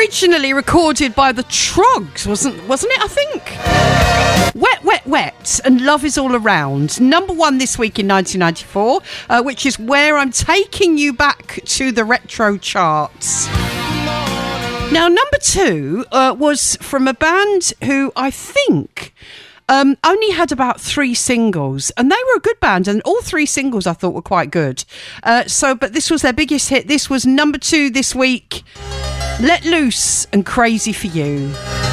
originally recorded by the Trogs, wasn't it, I think? Wet, Wet, Wet and Love Is All Around. Number 1 this week in 1994, which is where I'm taking you back to the retro charts. Now, number 2 was from a band who I think only had about 3 singles, and they were a good band, and all 3 singles I thought were quite good. But this was their biggest hit. This was number 2 this week. Let Loose and Crazy for You.